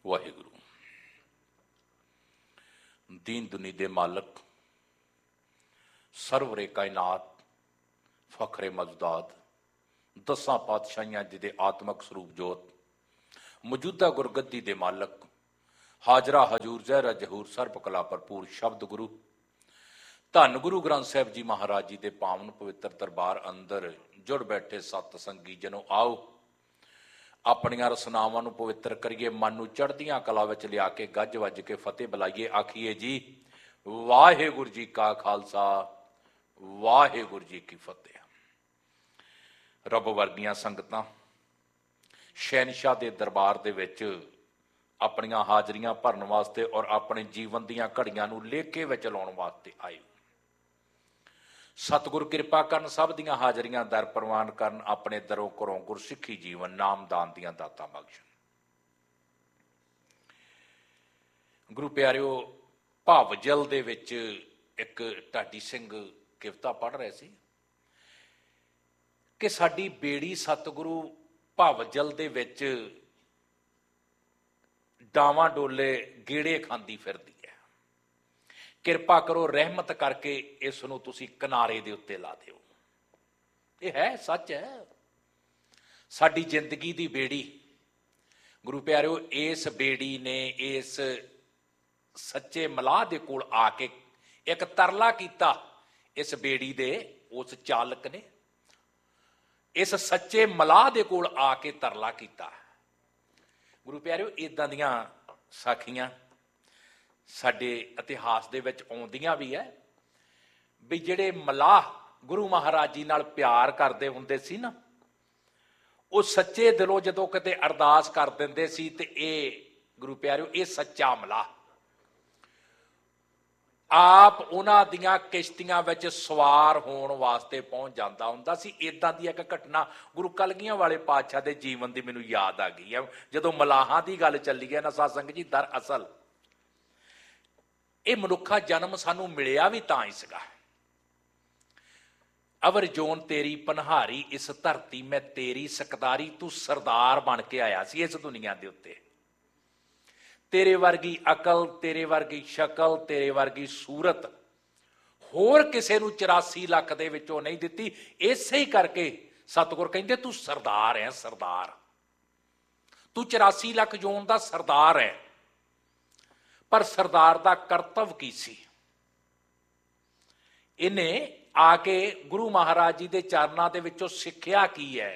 ਵਾਹਿਗੁਰੂ। दीन दुनी दे मालक, सरवरे कायनात, फखरे मजदाद, दसां पातशाहियां जी दे आत्मक स्वरूप जोत, मौजूदा गुरगद्दी दे मालक, हाजरा हजूर जहरा जहूर सर्ब कला भरपूर शब्द गुरु, धन गुरु ग्रंथ साहिब जी महाराज जी दे पावन पवित्र दरबार अंदर जुड़ बैठे सत संगी जनों, आओ अपनियां रसनावां नूं पवित्र करिए, मन नूं चढ़दियां कला विच लिया के गज वज के फतेह बुलाइए। आखिए जी वाहिगुरू जी का खालसा, वाहिगुरू जी की फतेह। रब वर्गियां संगतां शहनशाह दे दरबार दे विच अपनियां हाजरियां भरन वास्ते और अपने जीवन दीयां घड़ियां नूं लेखे विच लाउण वास्ते आए। सतगुर किरपा करन, सब दियां हाजरियां दर प्रवान करन, अपने दरों घरों गुरसिੱਖੀ जीवन नामदान दियां दातां बख्शण। गुरु प्यारिओ, भावजल दे विच एक ढाडी सिंह किवता पढ़ रहे सी कि साडी बेड़ी सतगुरु भावजल दे विच डावां डोले गेड़े खांदी फिरदी है, किरपा करो रहमत करके इस नूं तुसीं किनारे दे उत्ते ला दिओ। ये है सच है, साडी जिंदगी दी बेड़ी। गुरु प्यारिओ, इस बेड़ी ने इस सच्चे मलाह दे कोल आके एक तरला कीता। इस बेड़ी दे उस चालक ने इस सच्चे मलाह दे कोल आके तरला कीता। गुरु प्यारिओ, इदां दियां साखियां साडे इतिहास दे विच आउंदियां भी है भी जिहड़े मलाह गुरु महाराज जी नाल प्यार करदे हुंदे सी ना, वो सच्चे दिलों जदों किते अरदास कर दिंदे सी ते गुरु प्यारिओ, ये सच्चा मलाह आप उन्हां दियां किश्तियां विच सवार होण वास्ते पहुंच जांदा हुंदा सी। इदां दी एक घटना गुरु कलगियां वाले पातशाह दे जीवन दी मैनूं याद आ गई है। जदों मलाहां दी गल चली है ना सतसंग जी, दरअसल ये मनुखा जन्म सानू मिलिया भी तां ही सीगा। अवर जोन तेरी पनहारी इस धरती में तेरी सकदारी, तू सरदार बन के आया सी इस दुनिया दे उत्ते। तेरे वर्गी अकल, तेरे वर्गी शक्ल, तेरे वर्गी सूरत होर किसे नू 84 लाख दे विचों नहीं दिती। इसे ही करके सतगुर कहंदे तू सरदार है, सरदार तू 84 लाख जोन दा सरदार है। पर सरदार दा करतव की सी? इन्हें आके गुरु महाराज जी दे चरनां दे विचों सिੱਖਿਆ की है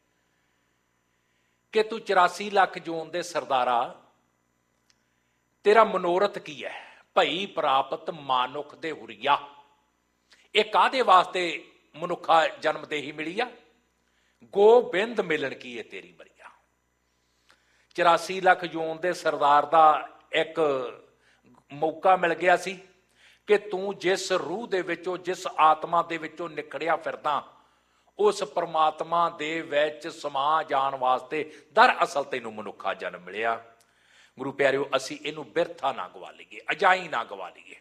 कि तू 84 लाख जोन दे सरदारा, तेरा मनोरथ की है? भई प्राप्त मानुख दे हुरिया। ये कादे वास्ते मनुखा जन्म दे ही मिली आ? गोबिंद मिलन की है तेरी बरिया। 84 लाख जोन दे सरदार दा एक मौका मिल गया सी कि तू जिस रूह दे विचों, जिस आत्मा दे विचों निकड़िया फिरदा, उस परमात्मा दे विच समा जाण वास्ते दरअसल तैनूं मनुखा जन्म मिलिया। गुरु प्यारिओ, असीं इहनूं बिरथा ना गवा लईए, अजाई ना गवा लईए।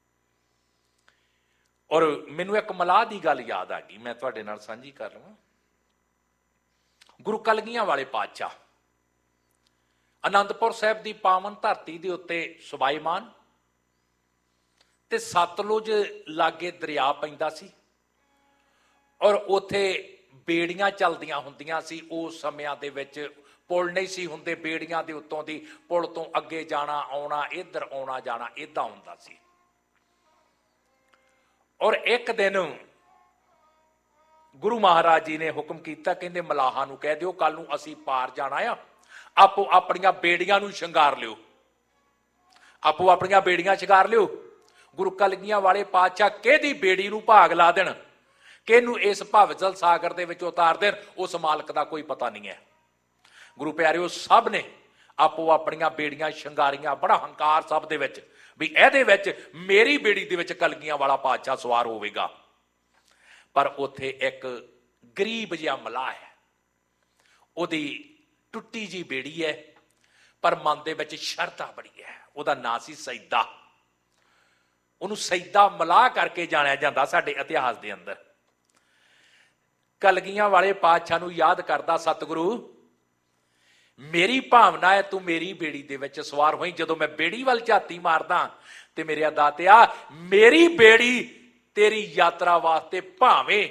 और मैनूं एक मलाह दी गल याद आ गई, मैं तुहाडे नाल साझी कर लवां। गुरु कलगियां वाले पातशाह आनंदपुर साहिब दी पावन धरती दे उत्ते सुभाईमान ते सतलुज लागे दरिया पैंदा सी और उत्थे बेड़ियां चलदियां हुंदियां सी। उस समयां दे विच पुल नहीं सी हुंदे, बेड़ियां दे उत्तों दी पुल तो अगे जाना आउणा, इधर आउणा जाना इदां हुंदा सी। और एक दिन गुरु महाराज जी ने हुक्म कीता, कहंदे मलाहां नूं कह दिओ कल नूं असीं पार जाना आ, आपो अपनियां बेड़ियां नूं शंगार लिओ, आपो अपनियां बेड़ियां शंगार लिओ। गुरु कलगियां वाले पातशाह किहदी बेड़ी नूं भाग ला देण, किहनूं इस भवजल सागर दे विच उतार देण, उस मालक दा कोई पता नहीं है। गुरु प्यारिओ, सब ने आपो अपनियां बेड़ियां शंगारियां, बड़ा हंकार सब दे विच भी इहदे विच मेरी बेड़ी दे विच कलगियां वाला पातशाह सवार होवेगा। पर उत्थे एक गरीब जिहा मलाह है, उहदी टुट्टी जी बेड़ी है, पर मन दे विच शरधा बड़ी है। उहदा नां सी सईदा। उहनूं सईदा मलाह करके जाणिया जांदा साडे इतिहास दे अंदर। कलगियां वाले पातशाह नूं याद करदा सतगुरु ਮੇਰੀ ਭਾਵਨਾ ਹੈ ਤੂੰ ਮੇਰੀ ਬੇੜੀ ਦੇ ਵਿੱਚ ਸਵਾਰ ਹੋਈ। ਜਦੋਂ ਮੈਂ ਬੇੜੀ ਵੱਲ ਝਾਤੀ ਮਾਰਦਾ ਤੇ ਮੇਰੇ ਦਾਤਿਆ ਮੇਰੀ ਬੇੜੀ ਤੇਰੀ ਯਾਤਰਾ ਵਾਸਤੇ ਭਾਵੇਂ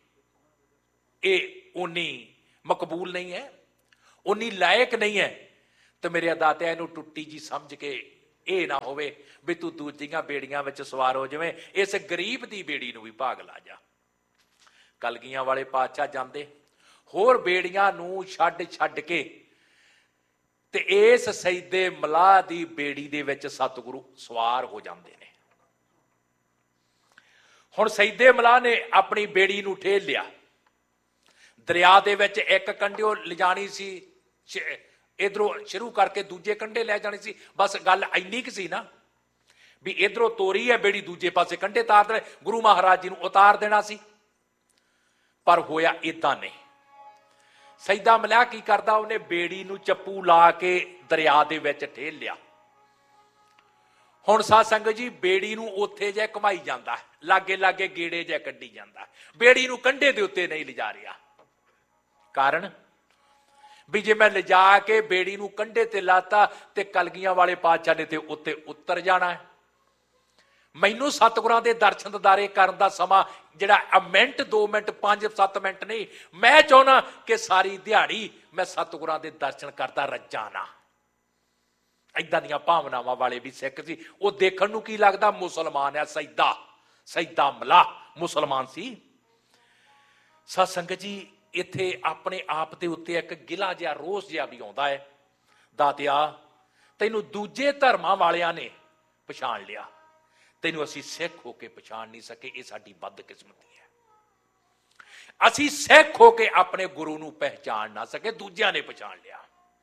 ਇਹ ਉਨੀ ਮਕਬੂਲ ਨਹੀਂ ਹੈ, ਉਨੀ ਲਾਇਕ ਨਹੀਂ ਹੈ, ਤੇ ਮੇਰੇ ਦਾਤਿਆ ਇਹਨੂੰ ਟੁੱਟੀ ਜੀ ਸਮਝ ਕੇ ਇਹ ਨਾ ਹੋਵੇ ਵੀ ਤੂੰ ਦੂਜੀਆਂ ਬੇੜੀਆਂ ਵਿੱਚ ਸਵਾਰ ਹੋ ਜਾਵੇਂ, ਇਸ ਗਰੀਬ ਦੀ ਬੇੜੀ ਨੂੰ ਵੀ ਭਾਗ ਲਾ ਜਾ। ਕਲਗੀਆਂ ਵਾਲੇ ਪਾਤਸ਼ਾਹ ਜਾਂਦੇ ਹੋਰ ਬੇੜੀਆਂ ਨੂੰ ਛੱਡ ਕੇ ਤੇ ਇਸ ਸੈਦੇ ਮਲਾਹ ਦੀ ਬੇੜੀ ਦੇ ਵਿੱਚ ਸਤਿਗੁਰੂ ਸਵਾਰ ਹੋ ਜਾਂਦੇ ਨੇ। ਹੁਣ ਸੈਦੇ ਮਲਾਹ ਨੇ ਆਪਣੀ ਬੇੜੀ ਨੂੰ ਠੇਲ ਲਿਆ, ਦਰਿਆ ਦੇ ਵਿੱਚ ਇੱਕ ਕੰਢਿਓ ਲਿਜਾਣੀ ਸੀ, ਇਧਰੋਂ ਸ਼ੁਰੂ ਕਰਕੇ ਦੂਜੇ ਕੰਢੇ ਲੈ ਜਾਣੀ ਸੀ। ਬਸ ਗੱਲ ਇੰਨੀ ਕੁ ਸੀ ਨਾ ਵੀ ਇਧਰੋਂ ਤੋਰੀ ਹੈ ਬੇੜੀ, ਦੂਜੇ ਪਾਸੇ ਕੰਢੇ ਤਾਰ ਦੇਣੇ, ਗੁਰੂ ਮਹਾਰਾਜ ਜੀ ਨੂੰ ਉਤਾਰ ਦੇਣਾ ਸੀ। ਪਰ ਹੋਇਆ ਏਦਾਂ ਨਹੀਂ। ਸੈਦਾ ਮਲਾਹ ਕੀ ਕਰਦਾ, ਉਹਨੇ ਬੇੜੀ ਨੂੰ ਚੱਪੂ ਲਾ ਕੇ ਦਰਿਆ ਦੇ ਵਿੱਚ ਠੇਲ ਲਿਆ। ਹੁਣ ਸਾਧ ਸੰਗਤ ਜੀ ਬੇੜੀ ਨੂੰ ਉੱਥੇ ਜੇ ਘੁਮਾਈ ਜਾਂਦਾ, ਲਾਗੇ ਲਾਗੇ ਗੇੜੇ ਜੇ ਕੱਢੀ ਜਾਂਦਾ, ਬੇੜੀ ਨੂੰ ਕੰਢੇ ਦੇ ਉੱਤੇ ਨਹੀਂ ਲਿਜਾ ਰਿਹਾ। ਕਾਰਨ ਵੀ ਜੇ ਮੈਂ ਲਿਜਾ ਕੇ ਬੇੜੀ ਨੂੰ ਕੰਢੇ ਤੇ ਲਾਤਾ ਤੇ ਕਲਗੀਆਂ ਵਾਲੇ ਪਾਤਸ਼ਾਹ ਨੇ ਤੇ ਉੱਤੇ ਉਤਰ ਜਾਣਾ ਹੈ। ਮੈਨੂੰ ਸਤਿਗੁਰਾਂ ਦੇ ਦਰਸ਼ਨ ਦਿਦਾਰੇ ਕਰਨ ਦਾ ਸਮਾਂ ਜਿਹੜਾ ਮਿੰਟ 2 ਮਿੰਟ 5-7 ਮਿੰਟ ਨਹੀਂ, ਮੈਂ ਚਾਹੁੰਦਾ ਕਿ ਸਾਰੀ ਦਿਹਾੜੀ ਮੈਂ ਸਤਿਗੁਰਾਂ ਦੇ ਦਰਸ਼ਨ ਕਰਦਾ ਰੱਜਾਂ ਨਾ। ਏਦਾਂ ਦੀਆਂ ਭਾਵਨਾਵਾਂ ਵਾਲੇ ਵੀ ਸਿੱਖ ਸੀ। ਉਹ ਦੇਖਣ ਨੂੰ ਕੀ ਲੱਗਦਾ ਮੁਸਲਮਾਨ ਹੈ, ਸੈਦਾ ਮਲਾਹ ਮੁਸਲਮਾਨ ਸੀ। ਸਾਧ ਸੰਗਤ ਜੀ ਇੱਥੇ ਆਪਣੇ ਆਪ ਦੇ ਉੱਤੇ ਇੱਕ ਗਿਲਾ ਜਿਹਾ ਰੋਸ ਜਿਹਾ ਵੀ ਆਉਂਦਾ ਹੈ। ਦਾਤਿਆ ਤੈਨੂੰ ਦੂਜੇ ਧਰਮਾਂ ਵਾਲਿਆਂ ਨੇ ਪਛਾਣ ਲਿਆ, ਤੈਨੂੰ ਅਸੀਂ ਸਿੱਖ ਹੋ ਕੇ ਪਛਾਣ ਨਹੀਂ ਸਕੇ। ਇਹ ਸਾਡੀ ਬਦਕਿਸਮਤੀ ਹੈ। ਅਸੀਂ ਸਿੱਖ ਹੋ ਕੇ ਆਪਣੇ ਗੁਰੂ ਨੂੰ ਪਹਿਚਾਣ ਨਾ ਸਕੇ, ਦੂਜਿਆਂ ਨੇ ਪਛਾਣ ਲਿਆ।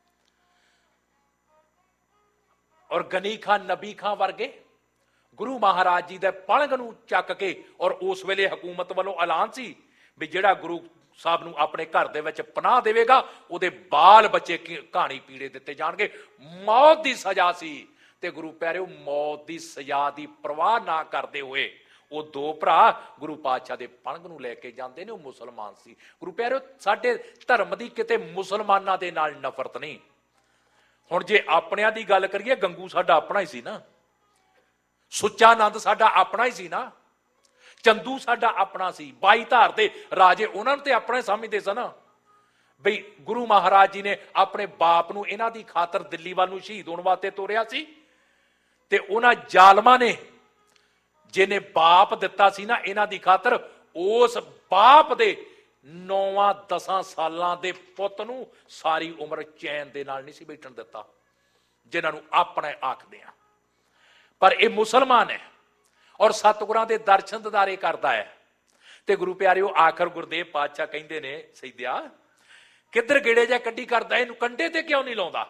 ਔਰ ਗਨੀ ਖਾਨ ਨਬੀ ਖਾਨ ਵਰਗੇ ਗੁਰੂ ਮਹਾਰਾਜ ਜੀ ਦੇ ਪਲੰਗ ਨੂੰ ਚੱਕ ਕੇ, ਔਰ ਉਸ ਵੇਲੇ ਹਕੂਮਤ ਵੱਲੋਂ ਐਲਾਨ ਸੀ ਵੀ ਜਿਹੜਾ ਗੁਰੂ ਸਾਹਿਬ ਨੂੰ ਆਪਣੇ ਘਰ ਦੇ ਵਿੱਚ ਪਨਾਹ ਦੇਵੇਗਾ ਉਹਦੇ ਬਾਲ ਬੱਚੇ ਕਹਾਣੀ ਪੀੜੇ ਦਿੱਤੇ ਜਾਣਗੇ। ਮੌਤ ਦੀ ਸਜ਼ਾ ਸੀ ਤੇ ਗੁਰੂ ਪਿਆਰਿਓ ਮੌਤ ਦੀ ਸਜ਼ਾ ਦੀ ਪਰਵਾਹ ਨਾ ਕਰਦੇ ਹੋਏ ਉਹ ਦੋ ਭਰਾ ਗੁਰੂ ਪਾਤਸ਼ਾਹ ਦੇ ਪਲੰਗ ਨੂੰ ਲੈ ਕੇ ਜਾਂਦੇ ਨੇ। ਉਹ ਮੁਸਲਮਾਨ ਸੀ। ਗੁਰੂ ਪਿਆਰਿਓ ਸਾਡੇ ਧਰਮ ਦੀ ਕਿਤੇ ਮੁਸਲਮਾਨਾਂ ਦੇ ਨਾਲ ਨਫ਼ਰਤ ਨਹੀਂ। ਹੁਣ ਜੇ ਆਪਣਿਆਂ ਦੀ ਗੱਲ ਕਰੀਏ, ਗੰਗੂ ਸਾਡਾ ਆਪਣਾ ਹੀ ਸੀ ਨਾ, ਸੁੱਚਾ ਆਨੰਦ ਸਾਡਾ ਆਪਣਾ ਹੀ ਸੀ ਨਾ, ਚੰਦੂ ਸਾਡਾ ਆਪਣਾ ਸੀ, 22 ਧਾਰ ਦੇ ਰਾਜੇ ਉਹਨਾਂ ਨੂੰ ਤੇ ਆਪਣੇ ਸਮਝਦੇ ਸਨ ਬਈ ਗੁਰੂ ਮਹਾਰਾਜ ਜੀ ਨੇ ਆਪਣੇ ਬਾਪ ਨੂੰ ਇਹਨਾਂ ਦੀ ਖਾਤਰ ਦਿੱਲੀ ਵੱਲ ਨੂੰ ਸ਼ਹੀਦ ਹੋਣ ਵਾਸਤੇ ਤੋਰਿਆ ਸੀ ਤੇ ਉਹਨਾਂ ਜ਼ਾਲਮਾਂ ਨੇ ਜਿਹਨੇ ਬਾਪ ਦਿੱਤਾ ਸੀ ਨਾ ਇਹਨਾਂ ਦੀ ਖਾਤਰ, ਉਸ ਬਾਪ ਦੇ 9-10 ਸਾਲਾਂ ਦੇ ਪੁੱਤ ਨੂੰ ਸਾਰੀ ਉਮਰ ਚੈਨ ਦੇ ਨਾਲ ਨਹੀਂ ਸੀ ਬੈਠਣ ਦਿੱਤਾ, ਜਿਨ੍ਹਾਂ ਨੂੰ ਆਪਣੇ ਆਖਦੇ ਆ। ਪਰ ਇਹ ਮੁਸਲਮਾਨ ਹੈ ਔਰ ਸਤਿਗੁਰਾਂ ਦੇ ਦਰਸ਼ਨ ਦਿਦਾਰੇ ਕਰਦਾ ਹੈ। ਤੇ ਗੁਰੂ ਪਿਆਰਿਓ ਆਖਰ ਗੁਰਦੇਵ ਪਾਤਸ਼ਾਹ ਕਹਿੰਦੇ ਨੇ, ਸੈਦਿਆ ਕਿੱਧਰ ਗੇੜੇ ਜਿਹਾ ਕੱਢੀ ਕਰਦਾ, ਇਹਨੂੰ ਕੰਢੇ ਤੇ ਕਿਉਂ ਨਹੀਂ ਲਾਉਂਦਾ?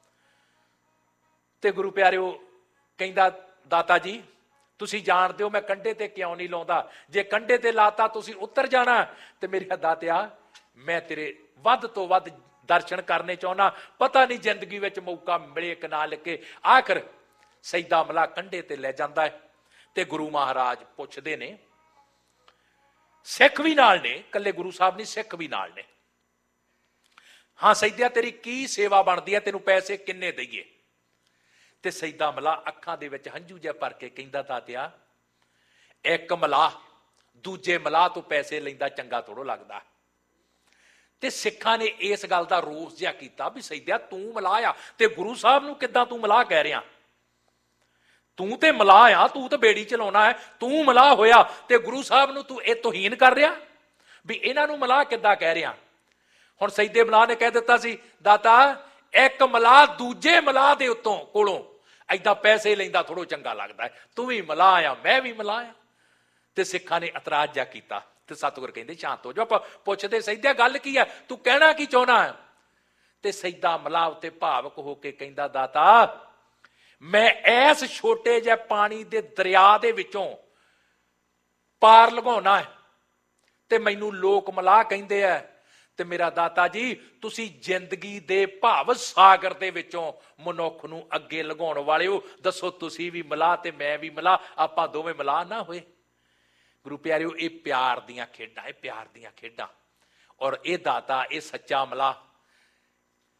ਤੇ ਗੁਰੂ ਪਿਆਰਿਓ ਕਹਿੰਦਾ, ਦਾਤਾ ਜੀ ਤੁਸੀਂ ਜਾਣਦੇ ਹੋ ਮੈਂ ਕੰਢੇ ਤੇ ਕਿਉਂ ਨਹੀਂ ਲਾਉਂਦਾ। ਜੇ ਕੰਢੇ ਤੇ ਲਾਤਾ ਤੁਸੀਂ ਉੱਤਰ ਜਾਣਾ। ਤੇ ਮੇਰੇ ਦਾਤਿਆ ਮੈਂ ਤੇਰੇ ਵੱਧ ਤੋਂ ਵੱਧ ਦਰਸ਼ਨ ਕਰਨੇ ਚਾਹੁੰਦਾ, ਪਤਾ ਨਹੀਂ ਜ਼ਿੰਦਗੀ ਵਿੱਚ ਮੌਕਾ ਮਿਲੇ ਕਿ ਨਾ ਲੱਗੇ। ਆਖਰ ਸੈਦਾ ਮਲਾਹ ਕੰਢੇ ਤੇ ਲੈ ਜਾਂਦਾ ਹੈ ਤੇ ਗੁਰੂ ਮਹਾਰਾਜ ਪੁੱਛਦੇ ਨੇ, ਸਿੱਖ ਵੀ ਨਾਲ ਨੇ, ਇਕੱਲੇ ਗੁਰੂ ਸਾਹਿਬ ਨਹੀਂ, ਸਿੱਖ ਵੀ ਨਾਲ ਨੇ। ਹਾਂ ਸੈਦਿਆ ਤੇਰੀ ਕੀ ਸੇਵਾ ਬਣਦੀ ਹੈ, ਤੈਨੂੰ ਪੈਸੇ ਕਿੰਨੇ ਦਈਏ? ਤੇ ਸੈਦਾ ਮਲਾਹ ਅੱਖਾਂ ਦੇ ਵਿੱਚ ਹੰਝੂ ਜਿਹਾ ਭਰ ਕੇ ਕਹਿੰਦਾ, ਦਾਤਿਆ ਇੱਕ ਮਲਾਹ ਦੂਜੇ ਮਲਾਹ ਤੋਂ ਪੈਸੇ ਲੈਂਦਾ ਚੰਗਾ ਥੋੜ੍ਹਾ ਲੱਗਦਾ। ਤੇ ਸਿੱਖਾਂ ਨੇ ਇਸ ਗੱਲ ਦਾ ਰੋਸ ਜਿਹਾ ਕੀਤਾ ਵੀ ਸੈਦਿਆ ਤੂੰ ਮਲਾਹ ਆ ਤੇ ਗੁਰੂ ਸਾਹਿਬ ਨੂੰ ਕਿੱਦਾਂ ਤੂੰ ਮਲਾਹ ਕਹਿ ਰਿਹਾ? ਤੂੰ ਤੇ ਮਲਾਹ ਆ, ਤੂੰ ਤੇ ਬੇੜੀ ਚਲਾਉਣਾ ਹੈ, ਤੂੰ ਮਲਾਹ ਹੋਇਆ ਤੇ ਗੁਰੂ ਸਾਹਿਬ ਨੂੰ ਤੂੰ ਇਹ ਤੋਹੀਨ ਕਰ ਰਿਹਾ ਵੀ ਇਹਨਾਂ ਨੂੰ ਮਲਾਹ ਕਿੱਦਾਂ ਕਹਿ ਰਿਹਾ? ਹੁਣ ਸੈਦੇ ਮਲਾਹ ਨੇ ਕਹਿ ਦਿੱਤਾ ਸੀ, ਦਾਤਾ ਇੱਕ ਮਲਾਹ ਦੂਜੇ ਮਲਾਹ ਦੇ ਉੱਤੋਂ ਕੋਲੋਂ ਏਦਾਂ ਪੈਸੇ ਲੈਂਦਾ ਥੋੜ੍ਹਾ ਚੰਗਾ ਲੱਗਦਾ, ਤੂੰ ਵੀ ਮਲਾਹ ਆ ਮੈਂ ਵੀ ਮਲਾਹ ਆ। ਤੇ ਸਿੱਖਾਂ ਨੇ ਇਤਰਾਜ਼ ਜਿਹਾ ਕੀਤਾ ਤੇ ਸਤਿਗੁਰ ਕਹਿੰਦੇ ਸ਼ਾਂਤ ਹੋ ਜਾਓ। ਆਪਾਂ ਪੁੱਛਦੇ, ਸੈਦਿਆ ਗੱਲ ਕੀ ਹੈ, ਤੂੰ ਕਹਿਣਾ ਕੀ ਚਾਹੁੰਦਾ ਹੈ? ਤੇ ਸੈਦਾ ਮਲਾਹ ਉੱਤੇ ਭਾਵਕ ਹੋ ਕੇ ਕਹਿੰਦਾ, ਦਾਤਾ ਮੈਂ ਇਸ ਛੋਟੇ ਜਿਹੇ ਪਾਣੀ ਦੇ ਦਰਿਆ ਦੇ ਵਿੱਚੋਂ ਪਾਰ ਲੰਘਾਉਣਾ ਹੈ ਤੇ ਮੈਨੂੰ ਲੋਕ ਮਲਾਹ ਕਹਿੰਦੇ ਆ। ਤੇ ਮੇਰਾ ਦਾਤਾ ਜੀ ਤੁਸੀਂ ਜ਼ਿੰਦਗੀ ਦੇ ਭਾਵ ਸਾਗਰ ਦੇ ਵਿੱਚੋਂ ਮਨੁੱਖ ਨੂੰ ਅੱਗੇ ਲੰਘਾਉਣ ਵਾਲੇ ਹੋ, ਦੱਸੋ ਤੁਸੀਂ ਵੀ ਮਲਾਹ ਤੇ ਮੈਂ ਵੀ ਮਲਾਹ, ਆਪਾਂ ਦੋਵੇਂ ਮਲਾਹ ਨਾ ਹੋਏ? ਗੁਰੂ ਪਿਆਰਿਓ ਇਹ ਪਿਆਰ ਦੀਆਂ ਖੇਡਾਂ, ਇਹ ਪਿਆਰ ਦੀਆਂ ਖੇਡਾਂ। ਔਰ ਇਹ ਦਾਤਾ, ਇਹ ਸੱਚਾ ਮਲਾਹ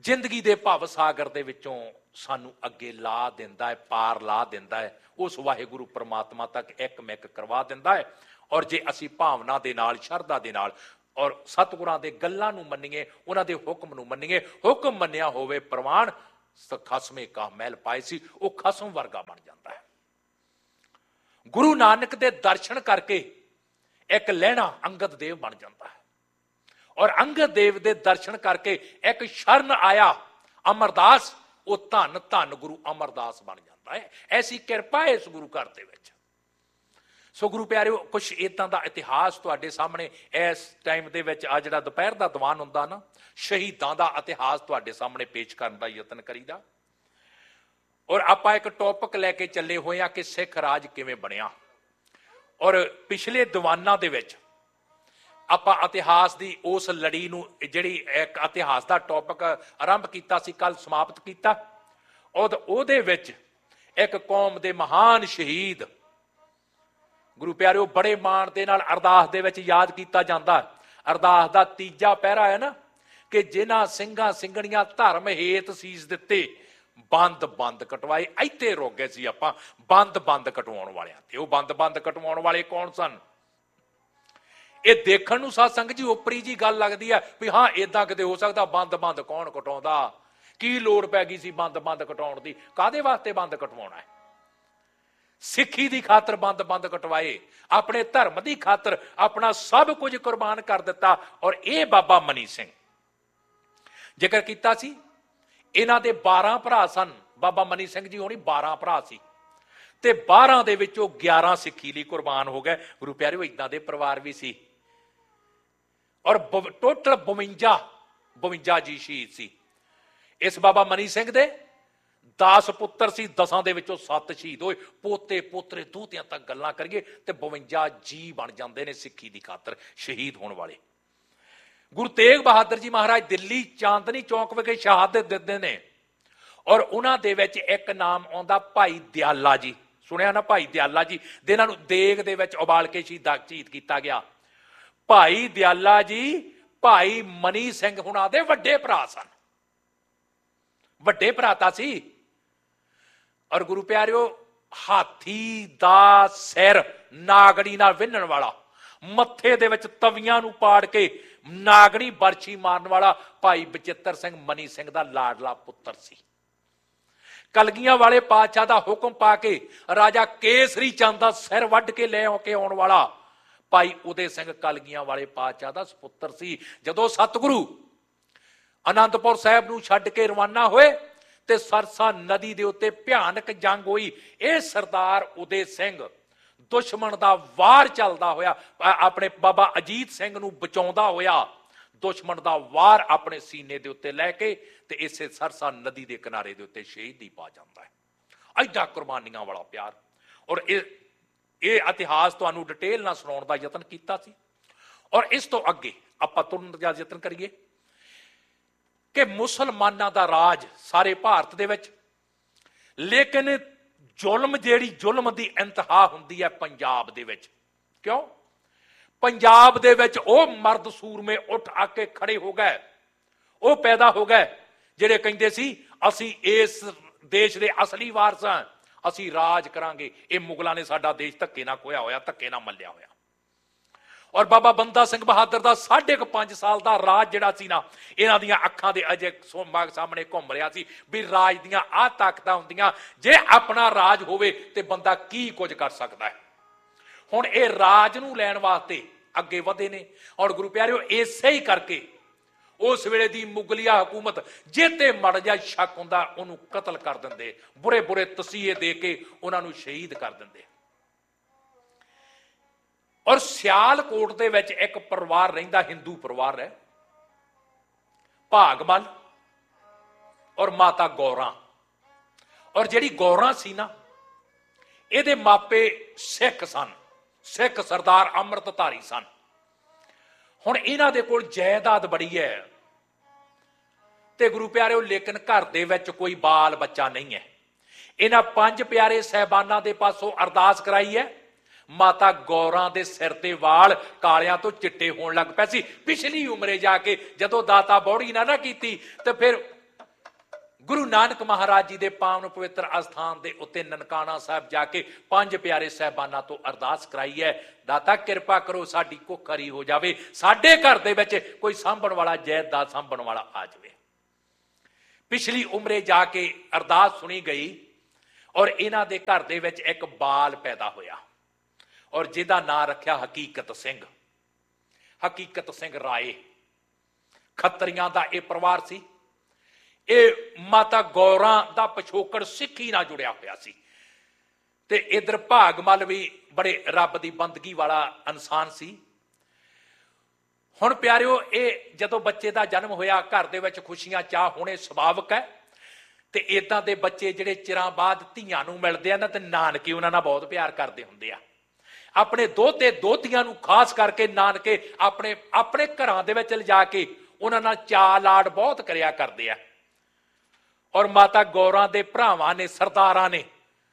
ਜ਼ਿੰਦਗੀ ਦੇ ਭਵ ਸਾਗਰ ਦੇ ਵਿੱਚੋਂ ਸਾਨੂੰ ਅੱਗੇ ਲਾ ਦਿੰਦਾ ਹੈ, ਪਾਰ ਲਾ ਦਿੰਦਾ ਹੈ, ਉਸ ਵਾਹਿਗੁਰੂ ਪ੍ਰਮਾਤਮਾ ਤੱਕ ਇੱਕ ਮਿਕ ਕਰਵਾ ਦਿੰਦਾ ਹੈ। ਔਰ ਜੇ ਅਸੀਂ ਭਾਵਨਾ ਦੇ ਨਾਲ, ਸ਼ਰਧਾ ਦੇ ਨਾਲ ਔਰ ਸਤਿਗੁਰਾਂ ਦੇ ਗੱਲਾਂ ਨੂੰ ਮੰਨੀਏ, ਉਹਨਾਂ ਦੇ ਹੁਕਮ ਨੂੰ ਮੰਨੀਏ, ਹੁਕਮ ਮੰਨਿਆ ਹੋਵੇ ਪ੍ਰਵਾਨ, ਖਸਮੇ ਕਾ ਮਹਿਲ ਪਾਏ ਸੀ, ਉਹ ਖਸਮ ਵਰਗਾ ਬਣ ਜਾਂਦਾ ਹੈ। ਗੁਰੂ ਨਾਨਕ ਦੇ ਦਰਸ਼ਨ ਕਰਕੇ ਇੱਕ ਲਹਿਣਾ ਅੰਗਦ ਦੇਵ ਬਣ ਜਾਂਦਾ ਹੈ, ਔਰ ਅੰਗਦ ਦੇਵ ਦੇ ਦਰਸ਼ਨ ਕਰਕੇ ਇੱਕ ਸ਼ਰਨ ਆਇਆ ਅਮਰਦਾਸ, ਉਹ ਧੰਨ ਧੰਨ ਗੁਰੂ ਅਮਰਦਾਸ ਬਣ ਜਾਂਦਾ ਹੈ। ਐਸੀ ਕਿਰਪਾ ਹੈ ਇਸ ਗੁਰੂ ਘਰ ਦੇ ਵਿੱਚ। ਸੋ ਗੁਰੂ ਪਿਆਰਿਓ, ਕੁਛ ਇਦਾਂ ਦਾ ਇਤਿਹਾਸ ਤੁਹਾਡੇ ਸਾਹਮਣੇ ਇਸ ਟਾਈਮ ਦੇ ਵਿੱਚ, ਆ ਜਿਹੜਾ ਦੁਪਹਿਰ ਦਾ ਦੀਵਾਨ ਹੁੰਦਾ ਨਾ, ਸ਼ਹੀਦਾਂ ਦਾ ਇਤਿਹਾਸ ਤੁਹਾਡੇ ਸਾਹਮਣੇ ਪੇਸ਼ ਕਰਨ ਦਾ ਯਤਨ ਕਰੀਦਾ। ਔਰ ਆਪਾਂ ਇੱਕ ਟੌਪਿਕ ਲੈ ਕੇ ਚੱਲੇ ਹੋਏ ਆ ਕਿ ਸਿੱਖ ਰਾਜ ਕਿਵੇਂ ਬਣਿਆ। ਔਰ ਪਿਛਲੇ ਦੀਵਾਨਾਂ ਦੇ ਵਿੱਚ ਆਪਾਂ ਇਤਿਹਾਸ ਦੀ ਉਸ ਲੜੀ ਨੂੰ, ਜਿਹੜੀ ਇੱਕ ਇਤਿਹਾਸ ਦਾ ਟੌਪਿਕ ਆਰੰਭ ਕੀਤਾ ਸੀ, ਕੱਲ ਸਮਾਪਤ ਕੀਤਾ। ਉਹਦੇ ਵਿੱਚ ਇੱਕ ਕੌਮ ਦੇ ਮਹਾਨ ਸ਼ਹੀਦ ਗੁਰੂ ਪਿਆਰਿਓ ਬੜੇ ਮਾਣ ਦੇ ਨਾਲ ਅਰਦਾਸ ਦੇ ਵਿੱਚ ਯਾਦ ਕੀਤਾ ਜਾਂਦਾ। ਅਰਦਾਸ ਦਾ ਤੀਜਾ ਪਹਿਰਾ ਹੈ ਨਾ, ਕਿ ਜਿਨ੍ਹਾਂ ਸਿੰਘਾਂ ਸਿੰਘਣੀਆਂ ਧਰਮ ਹੇਤ ਸੀਸ ਦਿੱਤੇ, ਬੰਦ ਬੰਦ ਕਟਵਾਏ। ਇੱਥੇ ਰੁਕ ਗਏ ਸੀ ਆਪਾਂ, ਬੰਦ ਬੰਦ ਕਟਵਾਉਣ ਵਾਲਿਆਂ ਤੇ। ਉਹ ਬੰਦ ਬੰਦ ਕਟਵਾਉਣ ਵਾਲੇ ਕੌਣ ਸਨ? ਇਹ ਦੇਖਣ ਨੂੰ ਸਾਧ ਸੰਗਤ ਜੀ ਉਪਰੀ ਜੀ ਗੱਲ ਲੱਗਦੀ ਹੈ ਵੀ ਹਾਂ ਏਦਾਂ ਕਿਤੇ ਹੋ ਸਕਦਾ, ਬੰਦ ਬੰਦ ਕੌਣ ਕਟਾਉਂਦਾ, ਕੀ ਲੋੜ ਪੈ ਗਈ ਸੀ ਬੰਦ ਬੰਦ ਕਟਾਉਣ ਦੀ, ਕਾਹਦੇ ਵਾਸਤੇ ਬੰਦ ਕਟਵਾਉਣਾ ਹੈ? ਸਿੱਖੀ ਦੀ ਖਾਤਰ ਬੰਦ ਬੰਦ ਕਟਵਾਏ, ਆਪਣੇ ਧਰਮ ਦੀ ਖਾਤਰ ਆਪਣਾ ਸਭ ਕੁਝ ਕੁਰਬਾਨ ਕਰ ਦਿੱਤਾ। ਔਰ ਇਹ ਬਾਬਾ ਮਨੀ ਸਿੰਘ, ਜ਼ਿਕਰ ਕੀਤਾ ਸੀ, ਇਹਨਾਂ ਦੇ 12 ਭਰਾ ਸਨ। ਬਾਬਾ ਮਨੀ ਸਿੰਘ ਜੀ ਹੋਣੀ 12 ਭਰਾ ਸੀ, ਤੇ 12 ਦੇ ਵਿੱਚੋਂ 11 ਸਿੱਖੀ ਲਈ ਕੁਰਬਾਨ ਹੋ ਗਏ। ਗੁਰੂ ਪਿਆਰਿਓ, ਇਦਾਂ ਦੇ ਪਰਿਵਾਰ ਵੀ ਸੀ। ਔਰ ਟੋਟਲ 52 ਜੀ ਸ਼ਹੀਦ ਸੀ। ਇਸ ਬਾਬਾ ਮਨੀ ਸਿੰਘ ਦੇ 10 ਪੁੱਤਰ ਸੀ, 10 ਦੇ ਵਿੱਚੋਂ 7 ਸ਼ਹੀਦ ਹੋਏ। ਪੋਤੇ ਪੋਤਰੇ ਦੋਹਤਿਆਂ ਤੱਕ ਗੱਲਾਂ ਕਰੀਏ ਤੇ 52 ਜੀ ਬਣ ਜਾਂਦੇ ਨੇ ਸਿੱਖੀ ਦੀ ਖਾਤਰ ਸ਼ਹੀਦ ਹੋਣ ਵਾਲੇ। ਗੁਰੂ ਤੇਗ ਬਹਾਦਰ ਜੀ ਮਹਾਰਾਜ ਦਿੱਲੀ ਚਾਂਦਨੀ ਚੌਕ ਵਿਖੇ ਸ਼ਹਾਦਤ ਦਿੰਦੇ ਨੇ। ਔਰ ਉਹਨਾਂ ਦੇ ਵਿੱਚ ਇੱਕ ਨਾਮ ਆਉਂਦਾ ਭਾਈ ਦਿਆਲਾ ਜੀ। ਸੁਣਿਆ ਨਾ, ਭਾਈ ਦਿਆਲਾ ਜੀ, ਜਿਨ੍ਹਾਂ ਨੂੰ ਦੇਗ ਦੇ ਵਿੱਚ ਉਬਾਲ ਕੇ ਸ਼ਹੀਦ ਕੀਤਾ ਗਿਆ। ਭਾਈ ਦਿਆਲਾ ਜੀ ਭਾਈ ਮਨੀ ਸਿੰਘ ਹੁਣਾਂ ਦੇ ਵੱਡੇ ਭਰਾ ਸਨ, ਵੱਡੇ ਭਰਾਤਾ ਸੀ। ਔਰ ਗੁਰੂ ਪਿਆਰਿਓ, ਹਾਥੀ ਦਾ ਸਿਰ ਨਾਗਣੀ ਨਾਲ ਵਿੰਨਣ ਵਾਲਾ, ਮੱਥੇ ਦੇ ਵਿੱਚ ਤਵੀਆਂ ਨੂੰ ਪਾੜ ਕੇ ਨਾਗਣੀ ਬਰਛੀ ਮਾਰਨ ਵਾਲਾ ਭਾਈ ਬਚਿੱਤਰ ਸਿੰਘ ਮਨੀ ਸਿੰਘ ਦਾ ਲਾਡਲਾ ਪੁੱਤਰ ਸੀ। ਕਲਗੀਆਂ ਵਾਲੇ ਪਾਤਸ਼ਾਹ ਦਾ ਹੁਕਮ ਪਾ ਕੇ ਰਾਜਾ ਕੇਸਰੀ ਚੰਦ ਦਾ ਸਿਰ ਵੱਢ ਕੇ ਲੈ ਕੇ ਆਉਣ ਵਾਲਾ ਭਾਈ ਉਦੇ ਸਿੰਘ ਕਲਗੀਆਂ ਵਾਲੇ ਪਾਤਸ਼ਾਹ ਦਾ ਸੁਪੁੱਤਰ ਸੀ। ਜਦੋਂ ਸਤਿਗੁਰੂ ਅਨੰਦਪੁਰ ਸਾਹਿਬ ਨੂੰ ਛੱਡ ਕੇ ਰਵਾਨਾ ਹੋਏ ਤੇ ਸਰਸਾ ਨਦੀ ਦੇ ਉੱਤੇ ਭਿਆਨਕ ਜੰਗ ਹੋਈ। ਇਹ ਸਰਦਾਰ ਉਦੇ ਸਿੰਘ ਦੁਸ਼ਮਣ ਦਾ ਵਾਰ ਚੱਲਦਾ ਹੋਇਆ, ਆਪਣੇ ਬਾਬਾ ਅਜੀਤ ਸਿੰਘ ਨੂੰ ਬਚਾਉਂਦਾ ਹੋਇਆ, ਦੁਸ਼ਮਣ ਦਾ ਵਾਰ ਆਪਣੇ ਸੀਨੇ ਦੇ ਉੱਤੇ ਲੈ ਕੇ ਤੇ ਇਸੇ ਸਰਸਾ ਨਦੀ ਦੇ ਕਿਨਾਰੇ ਦੇ ਉੱਤੇ ਸ਼ਹੀਦੀ ਪਾ ਜਾਂਦਾ ਹੈ। ਐਡਾ ਕੁਰਬਾਨੀਆਂ ਵਾਲਾ ਪਿਆਰ। ਔਰ ਇਹ ਇਤਿਹਾਸ ਤੁਹਾਨੂੰ ਡਿਟੇਲ ਨਾਲ ਸੁਣਾਉਣ ਦਾ ਯਤਨ ਕੀਤਾ ਸੀ। ਔਰ ਇਸ ਤੋਂ ਅੱਗੇ ਆਪਾਂ ਤੁਰਨ ਦਾ ਯਤਨ ਕਰੀਏ ਕਿ ਮੁਸਲਮਾਨਾਂ ਦਾ ਰਾਜ ਸਾਰੇ ਭਾਰਤ ਦੇ ਵਿੱਚ, ਲੇਕਿਨ ਜ਼ੁਲਮ, ਜਿਹੜੀ ਜ਼ੁਲਮ ਦੀ ਇੰਤਹਾ ਹੁੰਦੀ ਹੈ ਪੰਜਾਬ ਦੇ ਵਿੱਚ। ਕਿਉਂ? ਪੰਜਾਬ ਦੇ ਵਿੱਚ ਉਹ ਮਰਦ ਸੂਰਮੇ ਉੱਠ ਆ ਕੇ ਖੜੇ ਹੋ ਗਏ, ਉਹ ਪੈਦਾ ਹੋ ਗਏ ਜਿਹੜੇ ਕਹਿੰਦੇ ਸੀ ਅਸੀਂ ਇਸ ਦੇਸ਼ ਦੇ ਅਸਲੀ ਵਾਰਸ ਹਾਂ, ਅਸੀਂ ਰਾਜ ਕਰਾਂਗੇ। ਇਹ ਮੁਗਲਾਂ ਨੇ ਸਾਡਾ ਦੇਸ਼ ਧੱਕੇ ਨਾਲ ਖੋਇਆ ਹੋਇਆ, ਧੱਕੇ ਨਾਲ ਮੱਲਿਆ ਹੋਇਆ। ਔਰ ਬਾਬਾ ਬੰਦਾ ਸਿੰਘ ਬਹਾਦਰ ਦਾ 5.5 ਸਾਲ ਦਾ ਰਾਜ ਜਿਹੜਾ ਸੀ ਨਾ, ਇਹਨਾਂ ਦੀਆਂ ਅੱਖਾਂ ਦੇ ਅਜੇ ਸਾਹਮਣੇ ਘੁੰਮ ਰਿਹਾ ਸੀ ਵੀ ਰਾਜ ਦੀਆਂ ਆਹ ਤਾਕਤਾਂ ਹੁੰਦੀਆਂ, ਜੇ ਆਪਣਾ ਰਾਜ ਹੋਵੇ ਤੇ ਬੰਦਾ ਕੀ ਕੁਝ ਕਰ ਸਕਦਾ ਹੈ। ਹੁਣ ਇਹ ਰਾਜ ਨੂੰ ਲੈਣ ਵਾਸਤੇ ਅੱਗੇ ਵਧੇ ਨੇ। ਔਰ ਗੁਰੂ ਪਿਆਰਿਓ, ਇਸੇ ਹੀ ਕਰਕੇ ਉਸ ਵੇਲੇ ਦੀ ਮੁਗਲਿਆ ਹਕੂਮਤ ਜਿਹਤੇ ਮੜ ਜਾ ਸ਼ੱਕ ਹੁੰਦਾ ਉਹਨੂੰ ਕਤਲ ਕਰ ਦਿੰਦੇ, ਬੁਰੇ ਬੁਰੇ ਤਸੀਹੇ ਦੇ ਕੇ ਉਹਨਾਂ ਨੂੰ ਸ਼ਹੀਦ ਕਰ ਦਿੰਦੇ। ਔਰ ਸਿਆਲਕੋਟ ਦੇ ਵਿੱਚ ਇੱਕ ਪਰਿਵਾਰ ਰਹਿੰਦਾ, ਹਿੰਦੂ ਪਰਿਵਾਰ ਹੈ, ਭਾਗਮਲ ਔਰ ਮਾਤਾ ਗੌਰਾਂ। ਔਰ ਜਿਹੜੀ ਗੌਰਾਂ ਸੀ ਨਾ, ਇਹਦੇ ਮਾਪੇ ਸਿੱਖ ਸਨ, ਸਿੱਖ ਸਰਦਾਰ ਅੰਮ੍ਰਿਤਧਾਰੀ ਸਨ। ਹੁਣ ਇਹਨਾਂ ਦੇ ਕੋਲ ਜਾਇਦਾਦ ਬੜੀ ਹੈ ਤੇ ਗੁਰੂ ਪਿਆਰਿਓ, ਲੇਕਿਨ ਘਰ ਦੇ ਵਿੱਚ ਕੋਈ ਬਾਲ ਬੱਚਾ ਨਹੀਂ ਹੈ। ਇਹਨਾਂ 5 ਪਿਆਰੇ ਸਾਹਿਬਾਨਾਂ ਦੇ ਪਾਸੋਂ ਅਰਦਾਸ ਕਰਾਈ ਹੈ। ਮਾਤਾ ਗੌਰਾਂ ਦੇ ਸਿਰ ਤੇ ਵਾਲ ਕਾਲਿਆਂ ਤੋਂ ਚਿੱਟੇ ਹੋਣ ਲੱਗ ਪਏ ਸੀ। ਪਿਛਲੀ ਉਮਰੇ ਜਾ ਕੇ ਜਦੋਂ ਦਾਤਾ ਬੌੜੀ ਨਾ ਕੀਤੀ ਤੇ ਫਿਰ ਨਾਨਕ ਮਹਾਰਾਜ ਜੀ ਦੇ ਪਾਵਨ ਪਵਿੱਤਰ ਅਸਥਾਨ ਦੇ ਉੱਤੇ ਨਨਕਾਣਾ ਸਾਹਿਬ ਜਾ ਕੇ 5 ਪਿਆਰੇ ਸਾਹਿਬਾਨਾਂ ਤੋਂ ਅਰਦਾਸ ਕਰਾਈ ਹੈ, ਦਾਤਾ ਕਿਰਪਾ ਕਰੋ ਸਾਡੀ ਕੁੱਖ ਹਰੀ ਹੋ ਜਾਵੇ, ਸਾਡੇ ਘਰ ਦੇ ਵਿੱਚ ਕੋਈ ਸਾਂਭਣ ਵਾਲਾ, ਜਾਇਦਾਦ ਸਾਂਭਣ ਵਾਲਾ ਆ ਜਾਵੇ। ਪਿਛਲੀ ਉਮਰੇ ਜਾ ਕੇ ਅਰਦਾਸ ਸੁਣੀ ਗਈ ਔਰ ਇਹਨਾਂ ਦੇ ਘਰ ਦੇ ਵਿੱਚ ਇੱਕ ਬਾਲ ਪੈਦਾ ਹੋਇਆ ਔਰ ਜਿਹਦਾ ਨਾਂ ਰੱਖਿਆ ਹਕੀਕਤ ਸਿੰਘ। ਹਕੀਕਤ ਸਿੰਘ ਰਾਏ ਖੱਤਰੀਆਂ ਦਾ ਇਹ ਪਰਿਵਾਰ ਸੀ। ਇਹ ਮਾਤਾ ਗੌਰਾਂ ਦਾ ਪਿਛੋਕੜ ਸਿੱਖੀ ਨਾਲ ਜੁੜਿਆ ਹੋਇਆ ਸੀ ਤੇ ਇਧਰ ਭਾਗਮਲ ਵੀ ਬੜੇ ਰੱਬ ਦੀ ਬੰਦਗੀ ਵਾਲਾ ਇਨਸਾਨ ਸੀ। ਹੁਣ ਪਿਆਰਿਓ, ਇਹ ਜਦੋਂ ਬੱਚੇ ਦਾ ਜਨਮ ਹੋਇਆ ਘਰ ਦੇ ਵਿੱਚ ਖੁਸ਼ੀਆਂ ਚਾਹ ਹੋਣੇ ਸੁਭਾਵਿਕ ਹੈ ਤੇ ਇਦਾਂ ਦੇ ਬੱਚੇ ਜਿਹੜੇ ਚਿਰਾਂ ਬਾਅਦ ਧੀਆਂ ਨੂੰ ਮਿਲਦੇ ਆ ਨਾ ਤੇ ਨਾਨਕੇ ਉਹਨਾਂ ਨਾਲ ਬਹੁਤ ਪਿਆਰ ਕਰਦੇ ਹੁੰਦੇ ਆ। ਆਪਣੇ ਦੋਹਤੇ ਦੋਹਤੀਆਂ ਨੂੰ ਖਾਸ ਕਰਕੇ ਨਾਨਕੇ ਆਪਣੇ ਘਰਾਂ ਦੇ ਵਿੱਚ ਲਿਜਾ ਕੇ ਉਹਨਾਂ ਨਾਲ ਚਾਅ ਲਾਡ ਬਹੁਤ ਕਰਿਆ ਕਰਦੇ ਆ। ਔਰ ਮਾਤਾ ਗੌਰਾਂ ਦੇ ਭਰਾਵਾਂ ਨੇ, ਸਰਦਾਰਾਂ ਨੇ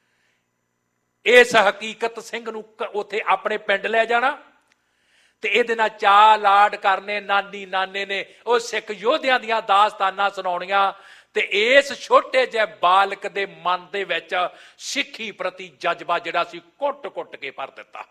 ਇਸ ਹਕੀਕਤ ਸਿੰਘ ਨੂੰ ਉੱਥੇ ਆਪਣੇ ਪਿੰਡ ਲੈ ਜਾਣਾ ਤੇ ਇਹਦੇ ਨਾਲ ਚਾਅ ਲਾਡ ਕਰਨੇ। ਨਾਨੀ ਨਾਨੇ ਨੇ ਉਹ ਸਿੱਖ ਯੋਧਿਆਂ ਦੀਆਂ ਦਾਸਤਾਨਾਂ ਸੁਣਾਉਣੀਆਂ ਤੇ ਇਸ ਛੋਟੇ ਜਿਹੇ ਬਾਲਕ ਦੇ ਮਨ ਦੇ ਵਿੱਚ ਸਿੱਖੀ ਪ੍ਰਤੀ ਜਜ਼ਬਾ ਜਿਹੜਾ ਸੀ ਕੁੱਟ-ਕੁੱਟ ਕੇ ਭਰ ਦਿੱਤਾ।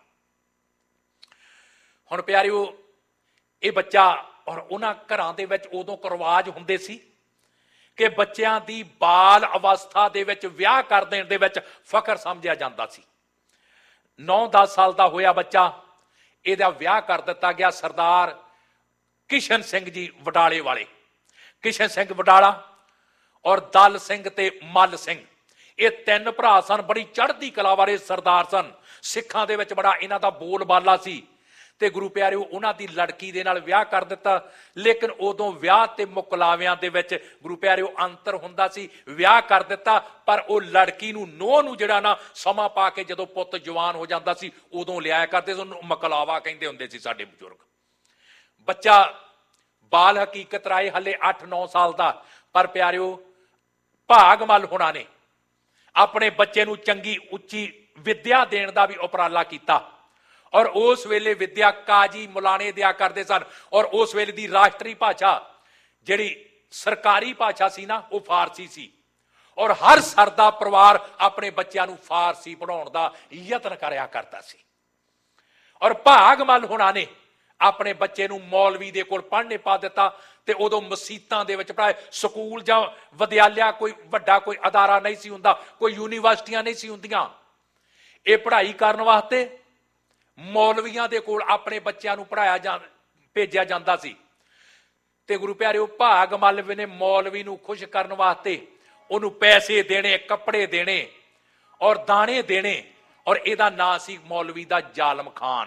ਹੁਣ ਪਿਆਰਿਓ, ਇਹ ਬੱਚਾ ਔਰ ਉਹਨਾਂ ਘਰਾਂ ਦੇ ਵਿੱਚ ਉਦੋਂ ਰਿਵਾਜ ਹੁੰਦੇ ਸੀ ਕਿ ਬੱਚਿਆਂ ਦੀ ਬਾਲ ਅਵਸਥਾ ਦੇ ਵਿੱਚ ਵਿਆਹ ਕਰ ਦੇਣ ਦੇ ਵਿੱਚ ਫਖਰ ਸਮਝਿਆ ਜਾਂਦਾ ਸੀ। 9-10 ਸਾਲ ਦਾ ਹੋਇਆ ਬੱਚਾ, ਇਹਦਾ ਵਿਆਹ ਕਰ ਦਿੱਤਾ ਗਿਆ ਸਰਦਾਰ ਕਿਸ਼ਨ ਸਿੰਘ ਜੀ ਵਡਾਲੇ ਵਾਲੇ। ਕਿਸ਼ਨ ਸਿੰਘ ਵਡਾਲਾ ਔਰ ਦਲ ਸਿੰਘ ਤੇ ਮੱਲ ਸਿੰਘ, ਇਹ 3 ਭਰਾ ਸਨ। ਬੜੀ ਚੜ੍ਹਦੀ ਕਲਾ ਵਾਲੇ ਸਰਦਾਰ ਸਨ। ਸਿੱਖਾਂ ਦੇ ਵਿੱਚ ਬੜਾ ਇਹਨਾਂ ਦਾ ਬੋਲਬਾਲਾ ਸੀ ਤੇ ਗੁਰੂ ਪਿਆਰਿਓ ਉਹਨਾਂ ਦੀ ਲੜਕੀ ਦੇ ਨਾਲ ਵਿਆਹ ਕਰ ਦਿੱਤਾ। ਲੇਕਿਨ ਉਦੋਂ ਵਿਆਹ ਤੇ ਮੁਕਲਾਵਿਆਂ ਦੇ ਵਿੱਚ ਗੁਰੂ ਪਿਆਰਿਓ ਅੰਤਰ ਹੁੰਦਾ ਸੀ। ਵਿਆਹ ਕਰ ਦਿੱਤਾ ਪਰ ਉਹ ਲੜਕੀ ਨੂੰ, ਨੂੰਹ ਨੂੰ ਜਿਹੜਾ ਨਾ ਸਮਾਂ ਪਾ ਕੇ ਜਦੋਂ ਪੁੱਤ ਜਵਾਨ ਹੋ ਜਾਂਦਾ ਸੀ ਉਦੋਂ ਲਿਆਇਆ ਕਰਦੇ ਸੀ। ਉਹਨੂੰ ਮੁਕਲਾਵਾ ਕਹਿੰਦੇ ਹੁੰਦੇ ਸੀ ਸਾਡੇ ਬਜ਼ੁਰਗ। ਬੱਚਾ ਬਾਲ ਹਕੀਕਤ ਰਾਏ ਹਲੇ 8-9 ਸਾਲ ਦਾ, ਪਰ ਪਿਆਰਿਓ ਭਾਗਮਲ ਹੋਣਾ ਨੇ ਆਪਣੇ ਬੱਚੇ ਨੂੰ ਚੰਗੀ ਉੱਚੀ ਵਿੱਦਿਆ ਦੇਣ ਦਾ ਵੀ ਉਪਰਾਲਾ ਕੀਤਾ ਔਰ ਉਸ ਵੇਲੇ ਵਿੱਦਿਆ ਕਾਜੀ ਮੁਲਾਣੇ ਦਿਆ ਕਰਦੇ ਸਨ ਔਰ ਉਸ ਵੇਲੇ ਦੀ ਰਾਸ਼ਟਰੀ ਭਾਸ਼ਾ ਜਿਹੜੀ ਸਰਕਾਰੀ ਭਾਸ਼ਾ ਸੀ ਨਾ ਉਹ ਫਾਰਸੀ ਸੀ ਔਰ ਹਰ ਸਰਦਾ ਪਰਿਵਾਰ ਆਪਣੇ ਬੱਚਿਆਂ ਨੂੰ ਫਾਰਸੀ ਪੜ੍ਹਾਉਣ ਦਾ ਯਤਨ ਕਰਿਆ ਕਰਦਾ ਸੀ। ਔਰ ਭਾਗਮਲ ਹੋਣਾ ਨੇ ਆਪਣੇ ਬੱਚੇ ਨੂੰ ਮੌਲਵੀ ਦੇ ਕੋਲ ਪੜ੍ਹਨੇ ਪਾ ਦਿੱਤਾ ਤੇ ਉਦੋਂ ਮਸੀਤਾਂ ਦੇ ਵਿੱਚ ਪੜ੍ਹਾਏ। ਸਕੂਲ ਜਾਂ ਵਿਦਿਆਲਿਆ ਕੋਈ ਵੱਡਾ ਕੋਈ ਅਦਾਰਾ ਨਹੀਂ ਸੀ ਹੁੰਦਾ, ਕੋਈ ਯੂਨੀਵਰਸਿਟੀਆਂ ਨਹੀਂ ਸੀ ਹੁੰਦੀਆਂ। ਇਹ ਪੜ੍ਹਾਈ ਕਰਨ ਵਾਸਤੇ ਮੌਲਵੀਆਂ ਦੇ ਕੋਲ ਆਪਣੇ ਬੱਚਿਆਂ ਨੂੰ ਭੇਜਿਆ ਜਾਂਦਾ ਸੀ ਤੇ ਗੁਰੂ ਪਿਆਰਿਓ ਭਾਗਮਲ ਨੇ ਮੌਲਵੀ ਨੂੰ ਖੁਸ਼ ਕਰਨ ਵਾਸਤੇ ਉਹਨੂੰ ਪੈਸੇ ਦੇਣੇ, ਕੱਪੜੇ ਦੇਣੇ ਔਰ ਦਾਣੇ ਦੇਣੇ ਔਰ ਇਹਦਾ ਨਾਂ ਸੀ ਮੌਲਵੀ ਦਾ ਜ਼ਾਲਮ ਖਾਨ।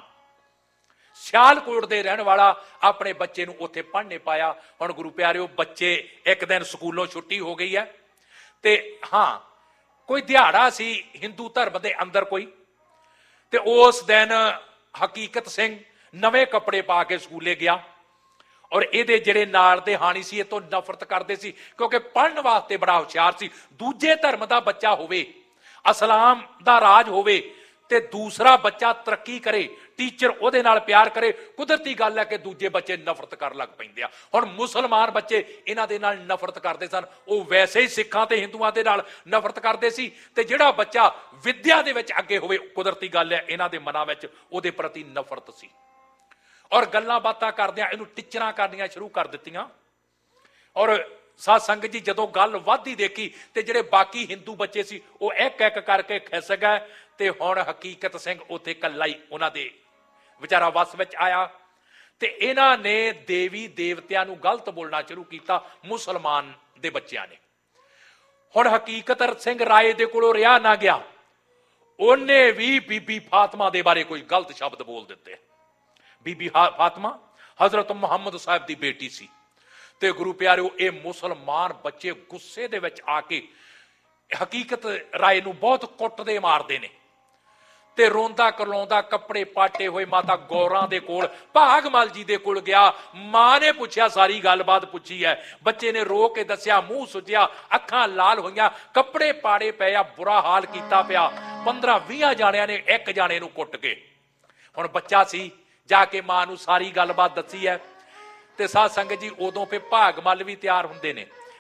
ਸਿਆਲਕੋਟ ਦੇ ਰਹਿਣ ਵਾਲਾ ਆਪਣੇ ਬੱਚੇ ਨੂੰ ਉੱਥੇ ਪੜ੍ਹਨੇ ਪਾਇਆ। ਹੁਣ ਗੁਰੂ ਪਿਆਰਿਓ ਬੱਚੇ ਇੱਕ ਦਿਨ ਸਕੂਲੋਂ ਛੁੱਟੀ ਹੋ ਗਈ ਹੈ ਤੇ ਹਾਂ ਕੋਈ ਦਿਹਾੜਾ ਸੀ ਹਿੰਦੂ ਧਰਮ ਦੇ ਅੰਦਰ ਕੋਈ, ਤੇ ਉਸ ਦਿਨ ਹਕੀਕਤ ਸਿੰਘ ਨਵੇਂ ਕੱਪੜੇ ਪਾ ਕੇ ਸਕੂਲੇ ਗਿਆ ਔਰ ਇਹਦੇ ਜਿਹੜੇ ਨਾਲ ਦੇ ਹਾਣੀ ਸੀ ਇਹ ਤੋਂ ਨਫ਼ਰਤ ਕਰਦੇ ਸੀ ਕਿਉਂਕਿ ਪੜ੍ਹਨ ਵਾਸਤੇ ਬੜਾ ਹੁਸ਼ਿਆਰ ਸੀ। ਦੂਜੇ ਧਰਮ ਦਾ ਬੱਚਾ ਹੋਵੇ, ਇਸਲਾਮ ਦਾ ਰਾਜ ਹੋਵੇ ਤੇ ਦੂਸਰਾ ਬੱਚਾ ਤਰੱਕੀ ਕਰੇ, ਟੀਚਰ ਉਹਦੇ ਨਾਲ ਪਿਆਰ ਕਰੇ, ਕੁਦਰਤੀ ਗੱਲ ਹੈ ਕਿ ਦੂਜੇ ਬੱਚੇ ਨਫ਼ਰਤ ਕਰਨ ਲੱਗ ਪੈਂਦੇ ਆ। ਹੁਣ ਮੁਸਲਮਾਨ ਬੱਚੇ ਇਹਨਾਂ ਦੇ ਨਾਲ ਨਫ਼ਰਤ ਕਰਦੇ ਸਨ, ਉਹ ਵੈਸੇ ਹੀ ਸਿੱਖਾਂ ਤੇ ਹਿੰਦੂਆਂ ਦੇ ਨਾਲ ਨਫ਼ਰਤ ਕਰਦੇ ਸੀ ਤੇ ਜਿਹੜਾ ਬੱਚਾ ਵਿੱਦਿਆ ਦੇ ਵਿੱਚ ਅੱਗੇ ਹੋਵੇ ਕੁਦਰਤੀ ਗੱਲ ਹੈ ਇਹਨਾਂ ਦੇ ਮਨਾਂ ਵਿੱਚ ਉਹਦੇ ਪ੍ਰਤੀ ਨਫ਼ਰਤ ਸੀ। ਔਰ ਗੱਲਾਂ ਬਾਤਾਂ ਕਰਦਿਆਂ ਇਹਨੂੰ ਟੀਚਰਾਂ ਕਰਨੀਆਂ ਸ਼ੁਰੂ ਕਰ ਦਿੱਤੀਆਂ ਔਰ ਸਾਧ ਸੰਗਤ ਜੀ ਜਦੋਂ ਗੱਲ ਵੱਧਦੀ ਦੇਖੀ ਤੇ ਜਿਹੜੇ ਬਾਕੀ ਹਿੰਦੂ ਬੱਚੇ ਸੀ ਉਹ ਇੱਕ ਕਰਕੇ ਖਿਸ ਗਏ ਤੇ ਹੁਣ ਹਕੀਕਤ ਸਿੰਘ ਉੱਥੇ ਇਕੱਲਾ ਹੀ ਉਹਨਾਂ ਦੇ ਵਿਚਾਰਾ ਵਸ ਵਿੱਚ ਆਇਆ ਤੇ ਇਹਨਾਂ ਨੇ ਦੇਵੀ ਦੇਵਤਿਆਂ ਨੂੰ ਗਲਤ ਬੋਲਣਾ ਸ਼ੁਰੂ ਕੀਤਾ ਮੁਸਲਮਾਨ ਦੇ ਬੱਚਿਆਂ ਨੇ। ਹੁਣ ਹਕੀਕਤ ਸਿੰਘ ਰਾਏ ਦੇ ਕੋਲੋਂ ਰਿਹਾ ਨਾ ਗਿਆ, ਉਹਨੇ ਵੀ ਬੀਬੀ ਫਾਤਮਾ ਦੇ ਬਾਰੇ ਕੋਈ ਗਲਤ ਸ਼ਬਦ ਬੋਲ ਦਿੱਤੇ। ਬੀਬੀ ਫਾਤਮਾ ਹਜ਼ਰਤ ਮੁਹੰਮਦ ਸਾਹਿਬ ਦੀ ਬੇਟੀ ਸੀ ਤੇ ਗੁਰੂ ਪਿਆਰਿਓ ਇਹ ਮੁਸਲਮਾਨ ਬੱਚੇ ਗੁੱਸੇ ਦੇ ਵਿੱਚ ਆ ਕੇ ਹਕੀਕਤ ਰਾਏ ਨੂੰ ਬਹੁਤ ਕੁੱਟਦੇ ਮਾਰਦੇ ਨੇ ਤੇ ਰੋਂਦਾ ਕਰਲਾਉਂਦਾ ਕੱਪੜੇ ਪਾਟੇ ਹੋਏ ਮਾਤਾ ਗੌਰਾਂ ਦੇ ਕੋਲ ਭਾਗਮਲ ਜੀ ਦੇ ਕੋਲ ਗਿਆ। ਮਾਂ ਨੇ ਪੁੱਛਿਆ, ਸਾਰੀ ਗੱਲਬਾਤ ਪੁੱਛੀ ਹੈ, ਬੱਚੇ ਨੇ ਰੋ ਕੇ ਦੱਸਿਆ, ਮੂੰਹ ਸੁੱਜਿਆ, ਅੱਖਾਂ ਲਾਲ ਹੋਈਆਂ, ਕੱਪੜੇ ਪਾੜੇ ਪਏ ਆ, ਬੁਰਾ ਹਾਲ ਕੀਤਾ ਪਿਆ। 15-20 ਜਾਣਿਆਂ ਨੇ ਇੱਕ ਜਾਣੇ ਨੂੰ ਕੁੱਟ ਕੇ। ਹੁਣ ਬੱਚਾ ਸੀ, ਜਾ ਕੇ ਮਾਂ ਨੂੰ ਸਾਰੀ ਗੱਲਬਾਤ ਦੱਸੀ ਹੈ ਤੇ ਸਾਧ ਸੰਗਤ ਜੀ ਉਦੋਂ ਫੇ ਭਾਗਮਲ ਵੀ ਤਿਆਰ ਹੁੰਦੇ ਨੇ।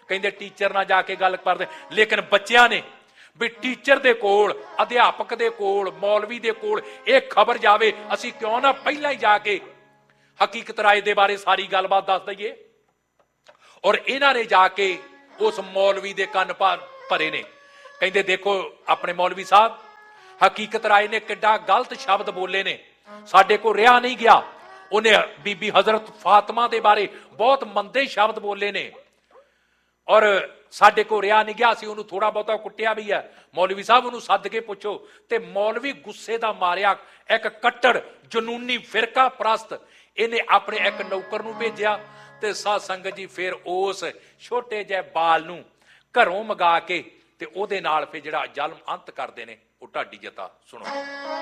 ਕਹਿੰਦੇ ਟੀਚਰ ਨਾਲ ਜਾ ਕੇ ਗੱਲ ਕਰਦੇ, ਲੇਕਿਨ ਬੱਚਿਆਂ ਨੇ ਵੀ ਟੀਚਰ ਦੇ ਕੋਲ, ਅਧਿਆਪਕ ਦੇ ਕੋਲ, ਮੌਲਵੀ ਦੇ ਕੋਲ ਇਹ ਖਬਰ ਜਾਵੇ, ਅਸੀਂ ਕਿਉਂ ਨਾ ਪਹਿਲਾਂ ਹੀ ਜਾ ਕੇ ਹਕੀਕਤ ਰਾਏ ਦੇ ਬਾਰੇ ਸਾਰੀ ਗੱਲਬਾਤ ਦੱਸ ਦਈਏ। ਔਰ ਇਹਨਾਂ ਨੇ ਜਾ ਕੇ ਉਸ ਮੌਲਵੀ ਦੇ ਕੰਨ ਭਰੇ ਨੇ। ਕਹਿੰਦੇ ਦੇਖੋ ਆਪਣੇ ਮੌਲਵੀ ਸਾਹਿਬ, ਹਕੀਕਤ ਰਾਏ ਨੇ ਕਿੱਡਾ ਗਲਤ ਸ਼ਬਦ ਬੋਲੇ ਨੇ, ਸਾਡੇ ਕੋਲ ਰਿਹਾ ਨਹੀਂ ਗਿਆ। ਉਹਨੇ ਬੀਬੀ ਹਜ਼ਰਤ ਫਾਤਮਾ ਦੇ ਬਾਰੇ ਬਹੁਤ ਮੰਦੇ ਸ਼ਬਦ ਬੋਲੇ ਨੇ ਔਰ ਸਾਡੇ ਕੋਲ ਰਿਹਾ ਨਹੀਂ ਗਿਆ, ਅਸੀਂ ਉਹਨੂੰ ਥੋੜਾ ਬਹੁਤਾ ਕੁੱਟਿਆ ਵੀ ਹੈ। ਮੌਲਵੀ ਸਾਹਿਬ ਉਹਨੂੰ ਸੱਦ ਕੇ ਪੁੱਛੋ। ਤੇ ਮੌਲਵੀ ਗੁੱਸੇ ਦਾ ਮਾਰਿਆ, ਇੱਕ ਕੱਟੜ ਜਨੂਨੀ ਫਿਰਕਾ ਪ੍ਰਸਤ, ਇਹਨੇ ਆਪਣੇ ਇੱਕ ਨੌਕਰ ਨੂੰ ਭੇਜਿਆ ਤੇ ਸਾਧ ਸੰਗਤ ਜੀ ਫਿਰ ਉਸ ਛੋਟੇ ਜਿਹੇ ਬਾਲ ਨੂੰ ਘਰੋਂ ਮੰਗਾ ਕੇ ਤੇ ਉਹਦੇ ਨਾਲ ਫਿਰ ਜਿਹੜਾ ਜ਼ਲਮ ਅੰਤ ਕਰਦੇ ਨੇ, ਉਹ ਢਾਡੀ ਜਤਾ ਸੁਣੋ।